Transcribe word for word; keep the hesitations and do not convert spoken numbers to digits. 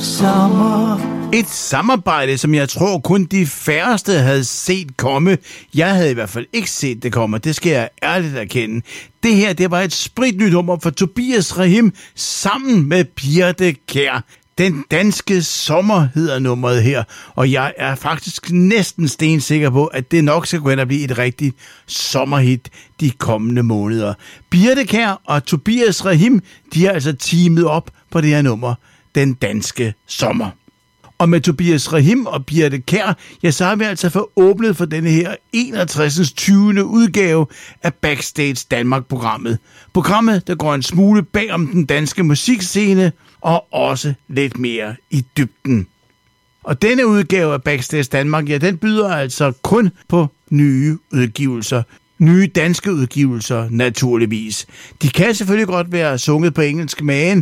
sommer. Et samarbejde, som jeg tror kun de færreste havde set komme. Jeg havde i hvert fald ikke set det komme, det skal jeg ærligt erkende. Det her, det var et spritnyt nummer for Tobias Rahim sammen med Birthe Kjær. Den danske sommer hedder nummeret her, og jeg er faktisk næsten stensikker på, at det nok skal gå hen og blive et rigtigt sommerhit de kommende måneder. Birthe Kjær og Tobias Rahim, de har altså teamet op på det her nummer, Den danske sommer. Og med Tobias Rahim og Birthe Kjær, ja, så har vi altså fået åbnet for denne her enogtres. tyvende udgave af Backstage Danmark-programmet. Programmet, der går en smule bag om den danske musikscene, og også lidt mere i dybden. Og denne udgave af Backstage Danmark, ja, den byder altså kun på nye udgivelser. Nye danske udgivelser, naturligvis. De kan selvfølgelig godt være sunget på engelsk, men